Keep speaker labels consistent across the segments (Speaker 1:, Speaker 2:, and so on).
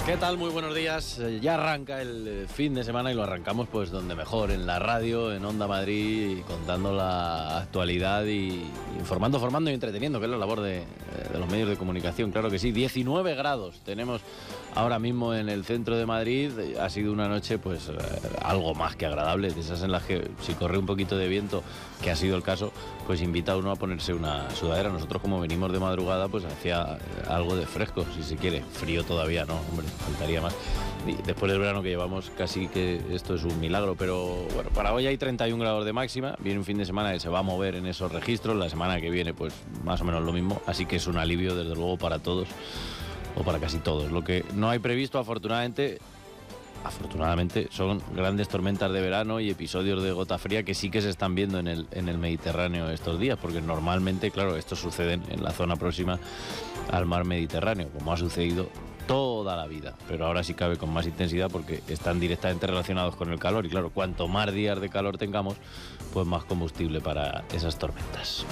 Speaker 1: ¿Qué tal? Muy buenos días. Ya arranca el fin de semana y lo arrancamos pues donde mejor, en la radio, en Onda Madrid, y contando la actualidad y informando, formando y entreteniendo, que es la labor de los medios de comunicación. Claro que sí, 19 grados tenemos ahora mismo en el centro de Madrid. Ha sido una noche pues algo más que agradable, de esas en las que si corre un poquito de viento, que ha sido el caso, pues invita a uno a ponerse una sudadera. Nosotros, como venimos de madrugada, pues hacía algo de fresco, si se quiere. Frío todavía no, hombre, faltaría más. Y después del verano que llevamos, casi que esto es un milagro. Pero bueno, para hoy hay 31 grados de máxima. Viene un fin de semana que se va a mover en esos registros. La semana que viene pues más o menos lo mismo, así que es un alivio desde luego para todos, o para casi todos. Lo que no hay previsto, afortunadamente, son grandes tormentas de verano y episodios de gota fría que sí que se están viendo en el Mediterráneo estos días, porque normalmente, claro, estos suceden en la zona próxima al mar Mediterráneo, como ha sucedido toda la vida, pero ahora sí cabe con más intensidad porque están directamente relacionados con el calor, y claro, cuanto más días de calor tengamos, pues más combustible para esas tormentas.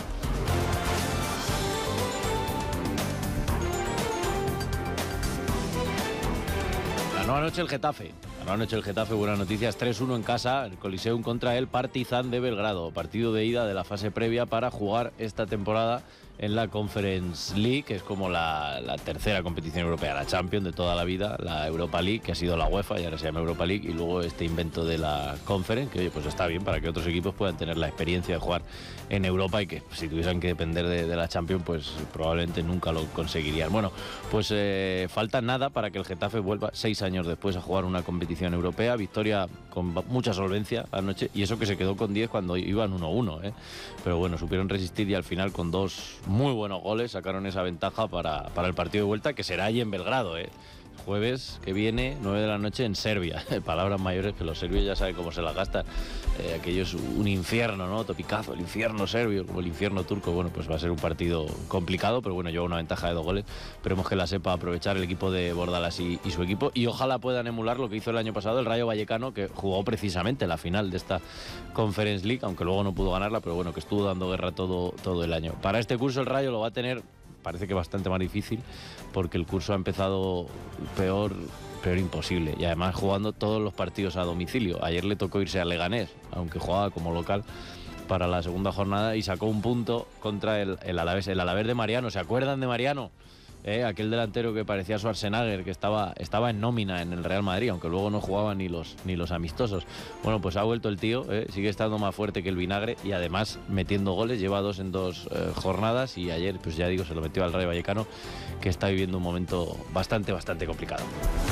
Speaker 1: Ganó anoche el Getafe, buenas noticias, 3-1 en casa, el Coliseum contra el Partizan de Belgrado, partido de ida de la fase previa para jugar esta temporada en la Conference League, que es como la tercera competición europea, la Champions de toda la vida, la Europa League, que ha sido la UEFA y ahora se llama Europa League, y luego este invento de la Conference, que oye, pues está bien para que otros equipos puedan tener la experiencia de jugar en Europa, y que si tuviesen que depender de la Champions, pues probablemente nunca lo conseguirían. Bueno, pues falta nada para que el Getafe vuelva 6 años después a jugar una competición europea. Victoria con mucha solvencia anoche, y eso que se quedó con 10 cuando iban 1-1, pero bueno, supieron resistir y al final con 2 muy buenos goles sacaron esa ventaja para el partido de vuelta, que será allí en Belgrado, jueves que viene, 9 de la noche, en Serbia. Palabras mayores, que los serbios ya saben cómo se las gastan. Aquello es un infierno, ¿no? Topicazo, el infierno serbio, como el infierno turco. Bueno, pues va a ser un partido complicado, pero bueno, lleva una ventaja de 2 goles. Esperemos que la sepa aprovechar el equipo de Bordalas y su equipo, y ojalá puedan emular lo que hizo el año pasado el Rayo Vallecano, que jugó precisamente la final de esta Conference League, aunque luego no pudo ganarla, pero bueno, que estuvo dando guerra todo el año. Para este curso el Rayo lo va a tener, parece que bastante más difícil, porque el curso ha empezado peor imposible, y además jugando todos los partidos a domicilio. Ayer le tocó irse a Leganés, aunque jugaba como local, para la segunda jornada, y sacó un punto contra el Alavés. El Alavés de Mariano, ¿se acuerdan de Mariano? Aquel delantero que parecía Schwarzenegger, que estaba en nómina en el Real Madrid, aunque luego no jugaba ni los amistosos. Bueno, pues ha vuelto el tío, sigue estando más fuerte que el vinagre, y además metiendo goles, lleva 2 en 2 jornadas, y ayer, pues ya digo, se lo metió al Rayo Vallecano, que está viviendo un momento bastante complicado.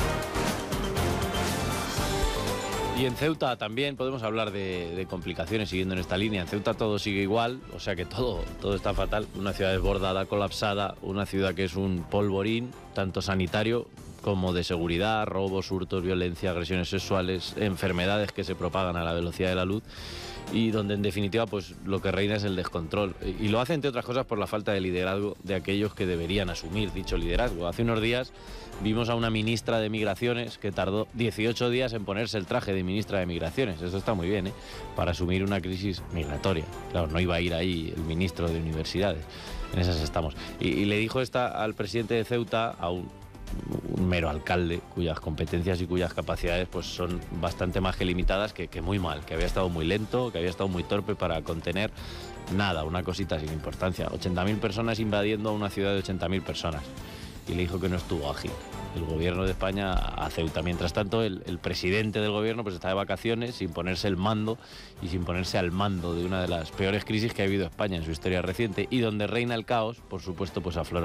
Speaker 1: Y en Ceuta también podemos hablar de complicaciones, siguiendo en esta línea. En Ceuta todo sigue igual, o sea que todo está fatal. Una ciudad desbordada, colapsada, una ciudad que es un polvorín, tanto sanitario como de seguridad, robos, hurtos, violencia, agresiones sexuales, enfermedades que se propagan a la velocidad de la luz, y donde en definitiva pues lo que reina es el descontrol. Y lo hace, entre otras cosas, por la falta de liderazgo de aquellos que deberían asumir dicho liderazgo. Hace unos días vimos a una ministra de Migraciones que tardó 18 días en ponerse el traje de ministra de Migraciones. Eso está muy bien, para asumir una crisis migratoria. Claro, no iba a ir ahí el ministro de Universidades. En esas estamos. Y le dijo al presidente de Ceuta, a un mero alcalde, cuyas competencias y cuyas capacidades pues son bastante más que limitadas, que muy mal, que había estado muy lento, que había estado muy torpe para contener nada, una cosita sin importancia. 80.000 personas invadiendo una ciudad de 80.000 personas. Y le dijo que no estuvo ágil el gobierno de España a Ceuta. Mientras tanto, el presidente del gobierno pues está de vacaciones, sin ponerse el mando y sin ponerse al mando de una de las peores crisis que ha habido España en su historia reciente, y donde reina el caos, por supuesto, pues aflora